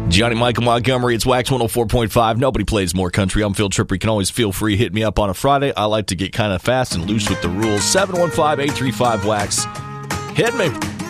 Johnny Michael Montgomery, it's Wax 104.5. Nobody plays more country. I'm Phil Tripper. You can always feel free. Hit me up on a Friday. I like to get kind of fast and loose with the rules. 715-835-WAX. Hit me.